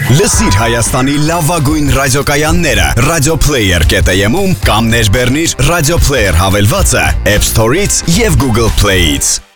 Լսիր Հայաստանի լավագույն ռադիոկայանները radioplayer.am-ում կամ ներբեռնիր Radio Player հավելվածը App Store-ից եւ Google Play-ից։